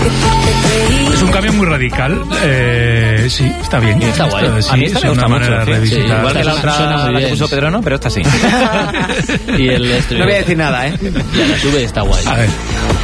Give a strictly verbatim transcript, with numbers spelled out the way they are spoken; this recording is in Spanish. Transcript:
Es un cambio muy radical. Eh, sí, está bien. Está guay. Esto, sí, a mí esta es me gusta una mucho. manera Sí, de sí, revisitar. igual que la otra Suena muy la que bien. puso Pedro, no, pero esta sí. Y el No voy a decir nada, ¿eh? Ya, la sube está guay. A ver.